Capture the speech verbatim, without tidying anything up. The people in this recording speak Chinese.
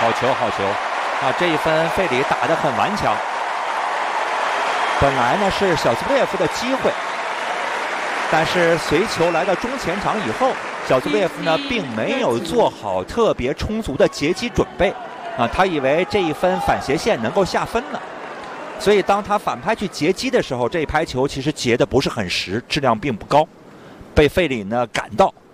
好球，好球！啊，这一分费里打得很顽强。本来呢是小兹布列夫的机会，但是随球来到中前场以后，小兹布列夫呢并没有做好特别充足的截击准备。啊，他以为这一分反斜线能够下分了，所以当他反拍去截击的时候，这一拍球其实截的不是很实，质量并不高，被费里呢赶到。